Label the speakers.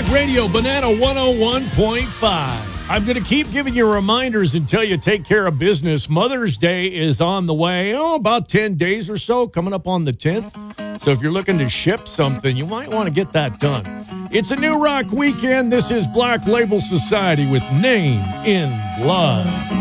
Speaker 1: Radio Banana 101.5. I'm going to keep giving you reminders until you take care of business. Mother's Day is on the way. About 10 days or so, coming up on the 10th. So if you're looking to ship something, you might want to get that done. It's a New Rock weekend. This is Black Label Society with Name in Blood.